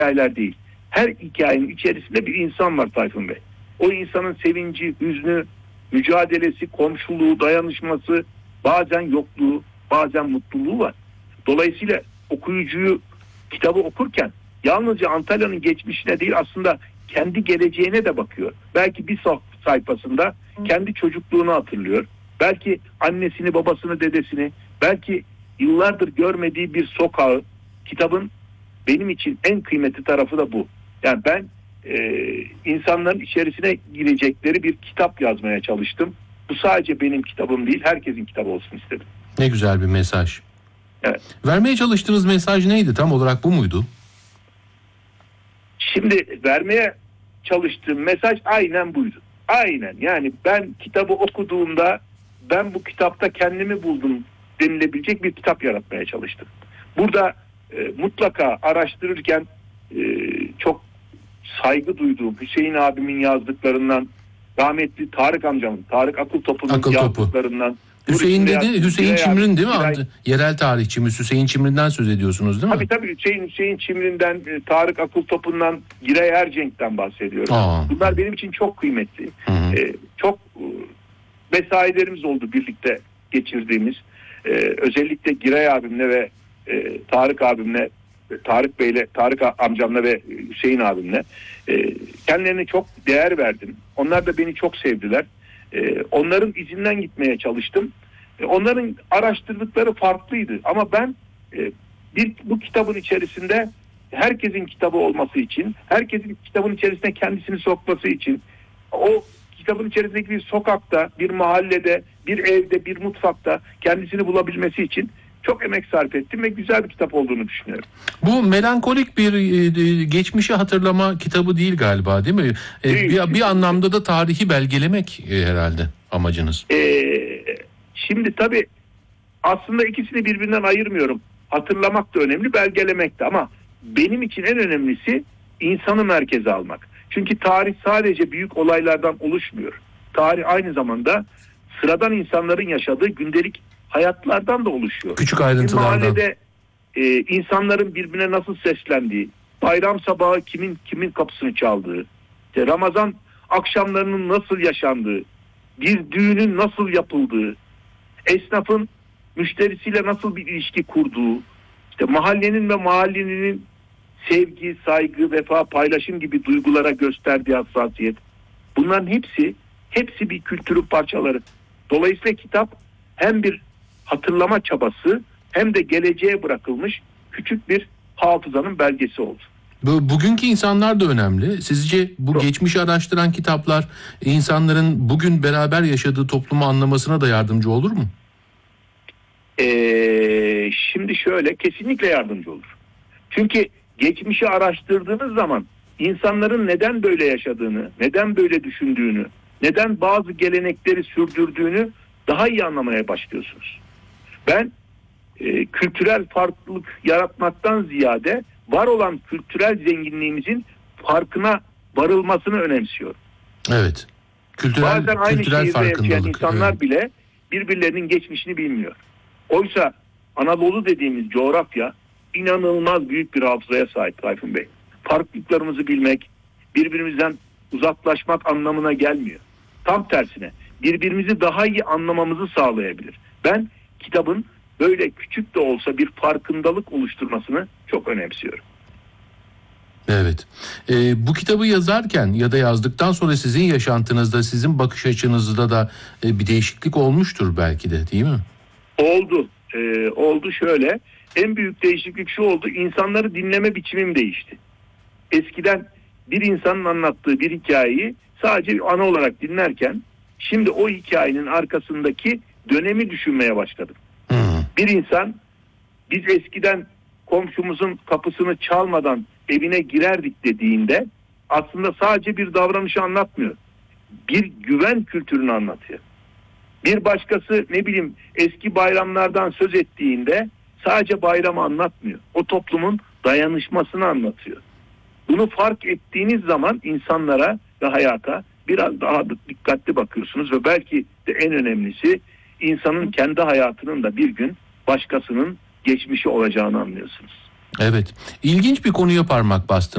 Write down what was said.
hikayeler değil. Her hikayenin içerisinde bir insan var Tayfun Bey. O insanın sevinci, hüznü, mücadelesi, komşuluğu, dayanışması, bazen yokluğu, bazen mutluluğu var. Dolayısıyla okuyucuyu kitabı okurken yalnızca Antalya'nın geçmişine değil, aslında kendi geleceğine de bakıyor. Belki bir sayfasında kendi çocukluğunu hatırlıyor. Belki annesini, babasını, dedesini, belki yıllardır görmediği bir sokağı. Kitabın benim için en kıymetli tarafı da bu. Yani ben insanların içerisine girecekleri bir kitap yazmaya çalıştım. Bu sadece benim kitabım değil, herkesin kitabı olsun istedim. Ne güzel bir mesaj. Evet. Vermeye çalıştığınız mesaj neydi? Tam olarak bu muydu? Şimdi vermeye çalıştığım mesaj aynen buydu. Aynen, yani ben kitabı okuduğumda ben bu kitapta kendimi buldum denilebilecek bir kitap yaratmaya çalıştım. Burada mutlaka araştırırken çok saygı duyduğum Hüseyin abimin yazdıklarından, rahmetli Tarık amcamın, Tarık Akıltopu'nun yazdıklarından. Hüseyin dedi, Hüseyin Çimrin değil mi? Yerel tarihçimiz Hüseyin Çimrin'den söz ediyorsunuz değil mi? Tabii Hüseyin Çimrin'den, Tarık Akıltopu'ndan, Giray Ercenk'ten bahsediyorum. Bunlar benim için çok kıymetli. Çok mesailerimiz oldu birlikte geçirdiğimiz. Özellikle Giray abimle ve Tarık abimle, Tarık Bey'le, Tarık amcamla ve Hüseyin abimle kendilerine çok değer verdim. Onlar da beni çok sevdiler. Onların izinden gitmeye çalıştım. Onların araştırdıkları farklıydı. Ama ben bu kitabın içerisinde herkesin kitabı olması için, herkesin kitabın içerisine kendisini sokması için, o kitabın içerisindeki bir sokakta, bir mahallede, bir evde, bir mutfakta kendisini bulabilmesi için çok emek sarf ettim ve güzel bir kitap olduğunu düşünüyorum. Bu melankolik bir geçmişi hatırlama kitabı değil galiba, değil mi? Bir anlamda da tarihi belgelemek herhalde amacınız. Şimdi tabii aslında ikisini birbirinden ayırmıyorum. Hatırlamak da önemli, belgelemek de, ama benim için en önemlisi insanı merkeze almak. Çünkü tarih sadece büyük olaylardan oluşmuyor. Tarih aynı zamanda sıradan insanların yaşadığı gündelik hayatlardan da oluşuyor. Küçük ayrıntılardan. Bir mahallede insanların birbirine nasıl seslendiği, bayram sabahı kimin kapısını çaldığı, işte Ramazan akşamlarının nasıl yaşandığı, bir düğünün nasıl yapıldığı, esnafın müşterisiyle nasıl bir ilişki kurduğu, işte mahallenin ve mahallenin sevgi, saygı, vefa, paylaşım gibi duygulara gösterdiği hassasiyet. Bunların hepsi bir kültürün parçaları. Dolayısıyla kitap hem bir hatırlama çabası hem de geleceğe bırakılmış küçük bir hafızanın belgesi oldu. Bugünkü insanlar da önemli. Sizce bu geçmişi araştıran kitaplar insanların bugün beraber yaşadığı toplumu anlamasına da yardımcı olur mu? Şimdi şöyle, kesinlikle yardımcı olur. Çünkü geçmişi araştırdığınız zaman insanların neden böyle yaşadığını, neden böyle düşündüğünü, neden bazı gelenekleri sürdürdüğünü daha iyi anlamaya başlıyorsunuz. Ben kültürel farklılık yaratmaktan ziyade var olan kültürel zenginliğimizin farkına varılmasını önemsiyorum. Evet. Bazen aynı şehirde yaşayan insanlar evet, bile birbirlerinin geçmişini bilmiyor. Oysa Anadolu dediğimiz coğrafya inanılmaz büyük bir hafızaya sahip Tayfun Bey. Farklılıklarımızı bilmek, birbirimizden uzaklaşmak anlamına gelmiyor. Tam tersine birbirimizi daha iyi anlamamızı sağlayabilir. Ben kitabın böyle küçük de olsa bir farkındalık oluşturmasını çok önemsiyorum. Evet. Bu kitabı yazarken ya da yazdıktan sonra sizin yaşantınızda, sizin bakış açınızda da bir değişiklik olmuştur belki de, değil mi? Oldu. Oldu şöyle. En büyük değişiklik şu oldu. İnsanları dinleme biçimim değişti. Eskiden bir insanın anlattığı bir hikayeyi sadece bir ana olarak dinlerken şimdi o hikayenin arkasındaki dönemi düşünmeye başladım. Bir insan, biz eskiden komşumuzun kapısını çalmadan evine girerdik dediğinde aslında sadece bir davranışı anlatmıyor. Bir güven kültürünü anlatıyor. Bir başkası eski bayramlardan söz ettiğinde sadece bayramı anlatmıyor. O toplumun dayanışmasını anlatıyor. Bunu fark ettiğiniz zaman insanlara ve hayata biraz daha dikkatli bakıyorsunuz ve belki de en önemlisi insanın kendi hayatının da bir gün başkasının geçmişi olacağını anlıyorsunuz. Evet. İlginç bir konuya parmak bastın.